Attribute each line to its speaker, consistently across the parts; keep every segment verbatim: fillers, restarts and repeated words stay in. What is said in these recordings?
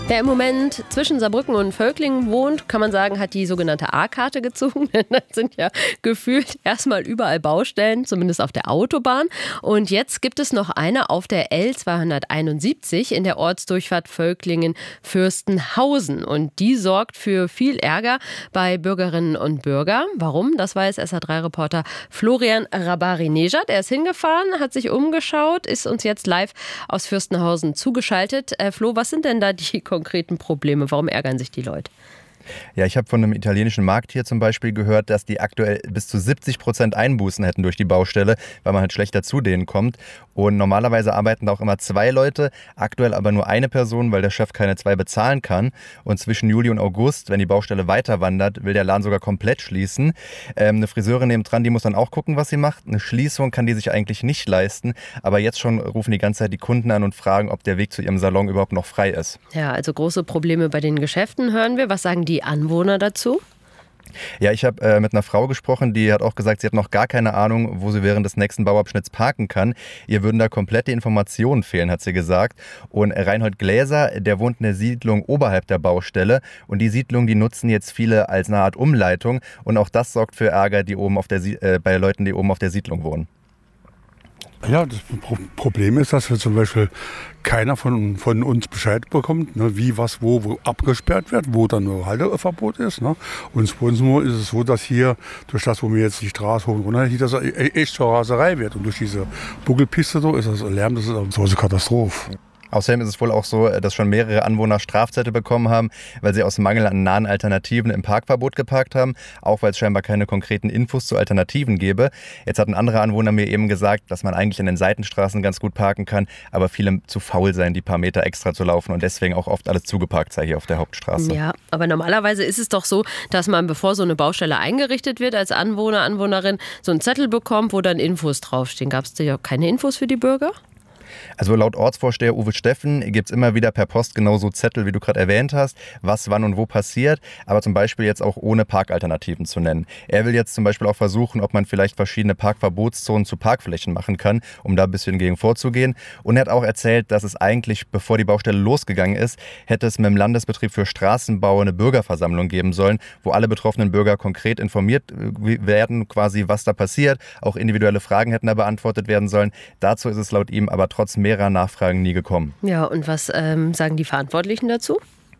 Speaker 1: Wer im Moment zwischen Saarbrücken und Völklingen wohnt, kann man sagen, hat die sogenannte A-Karte gezogen. Das sind ja gefühlt erstmal überall Baustellen, zumindest auf der Autobahn. Und jetzt gibt es noch eine auf der L zweihunderteinundsiebzig in der Ortsdurchfahrt Völklingen-Fürstenhausen. Und die sorgt für viel Ärger bei Bürgerinnen und Bürgern. Warum? Das weiß S A drei Reporter Florian Rabari-Nejad. Er ist hingefahren, hat sich umgeschaut, ist uns jetzt live aus Fürstenhausen zugeschaltet. Äh, Flo, was sind denn da die konkreten Probleme? Warum ärgern sich die Leute?
Speaker 2: Ja, ich habe von einem italienischen Markt hier zum Beispiel gehört, dass die aktuell bis zu siebzig Prozent Einbußen hätten durch die Baustelle, weil man halt schlechter zu denen kommt. Und normalerweise arbeiten da auch immer zwei Leute, aktuell aber nur eine Person, weil der Chef keine zwei bezahlen kann. Und zwischen Juli und August, wenn die Baustelle weiter wandert, will der Laden sogar komplett schließen. Ähm, eine Friseurin nebendran, die muss dann auch gucken, was sie macht. Eine Schließung kann die sich eigentlich nicht leisten. Aber jetzt schon rufen die ganze Zeit die Kunden an und fragen, ob der Weg zu ihrem Salon überhaupt noch frei ist.
Speaker 1: Ja, also große Probleme bei den Geschäften hören wir. Was sagen die Anwohner dazu?
Speaker 2: Ja, ich habe äh, mit einer Frau gesprochen, die hat auch gesagt, sie hat noch gar keine Ahnung, wo sie während des nächsten Bauabschnitts parken kann. Ihr würden da komplett die Informationen fehlen, hat sie gesagt. Und Reinhold Gläser, der wohnt in der Siedlung oberhalb der Baustelle. Und die Siedlung, die nutzen jetzt viele als eine Art Umleitung. Und auch das sorgt für Ärger, die oben auf der Sie- äh, bei Leuten, die oben auf der Siedlung wohnen.
Speaker 3: Ja, das Problem ist, dass wir zum Beispiel keiner von, von uns Bescheid bekommt, ne, wie, was, wo, wo abgesperrt wird, wo dann nur Halteverbot ist. Ne. Und bei uns nur ist es so, dass hier, durch das, wo wir jetzt die Straße hoch und runter, hier das echt zur Raserei wird. Und durch diese Buckelpiste so ist das Lärm, das ist so eine Katastrophe.
Speaker 2: Außerdem ist es wohl auch so, dass schon mehrere Anwohner Strafzettel bekommen haben, weil sie aus Mangel an nahen Alternativen im Parkverbot geparkt haben, auch weil es scheinbar keine konkreten Infos zu Alternativen gäbe. Jetzt hat ein anderer Anwohner mir eben gesagt, dass man eigentlich in den Seitenstraßen ganz gut parken kann, aber viele zu faul seien, die paar Meter extra zu laufen und deswegen auch oft alles zugeparkt sei hier auf der Hauptstraße.
Speaker 1: Ja, aber normalerweise ist es doch so, dass man, bevor so eine Baustelle eingerichtet wird, als Anwohner, Anwohnerin so einen Zettel bekommt, wo dann Infos draufstehen. Gab es da ja keine Infos für die Bürger?
Speaker 2: Also laut Ortsvorsteher Uwe Steffen gibt es immer wieder per Post genauso Zettel, wie du gerade erwähnt hast, was wann und wo passiert, aber zum Beispiel jetzt auch ohne Parkalternativen zu nennen. Er will jetzt zum Beispiel auch versuchen, ob man vielleicht verschiedene Parkverbotszonen zu Parkflächen machen kann, um da ein bisschen gegen vorzugehen. Und er hat auch erzählt, dass es eigentlich, bevor die Baustelle losgegangen ist, hätte es mit dem Landesbetrieb für Straßenbau eine Bürgerversammlung geben sollen, wo alle betroffenen Bürger konkret informiert werden, quasi was da passiert. Auch individuelle Fragen hätten da beantwortet werden sollen. Dazu ist es laut ihm aber trotz mehrerer Nachfragen nie gekommen.
Speaker 1: Ja, und was ähm, sagen die Verantwortlichen dazu?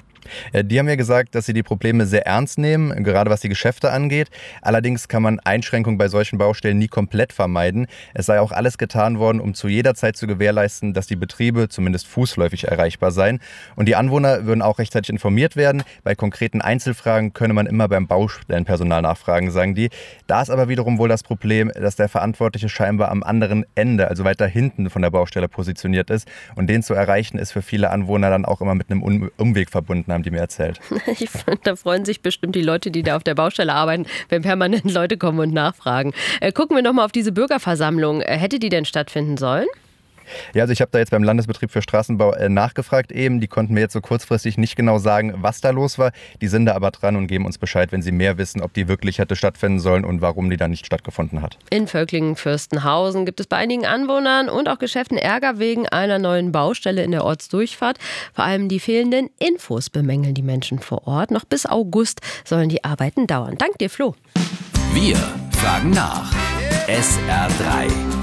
Speaker 2: Die haben mir gesagt, dass sie die Probleme sehr ernst nehmen, gerade was die Geschäfte angeht. Allerdings kann man Einschränkungen bei solchen Baustellen nie komplett vermeiden. Es sei auch alles getan worden, um zu jeder Zeit zu gewährleisten, dass die Betriebe zumindest fußläufig erreichbar seien. Und die Anwohner würden auch rechtzeitig informiert werden. Bei konkreten Einzelfragen könne man immer beim Baustellenpersonal nachfragen, sagen die. Da ist aber wiederum wohl das Problem, dass der Verantwortliche scheinbar am anderen Ende, also weiter hinten von der Baustelle positioniert ist. Und den zu erreichen, ist für viele Anwohner dann auch immer mit einem Umweg verbunden, haben die mir erzählt.
Speaker 1: Ich, da freuen sich bestimmt die Leute, die da auf der Baustelle arbeiten, wenn permanent Leute kommen und nachfragen. Äh, gucken wir nochmal auf diese Bürgerversammlung. Äh, hätte die denn stattfinden sollen?
Speaker 2: Ja, also ich habe da jetzt beim Landesbetrieb für Straßenbau äh, nachgefragt eben. Die konnten mir jetzt so kurzfristig nicht genau sagen, was da los war. Die sind da aber dran und geben uns Bescheid, wenn sie mehr wissen, ob die wirklich hätte stattfinden sollen und warum die dann nicht stattgefunden hat.
Speaker 1: In Völklingen-Fürstenhausen gibt es bei einigen Anwohnern und auch Geschäften Ärger wegen einer neuen Baustelle in der Ortsdurchfahrt. Vor allem die fehlenden Infos bemängeln die Menschen vor Ort. Noch bis August sollen die Arbeiten dauern. Dank dir, Flo.
Speaker 4: Wir fragen nach. S R drei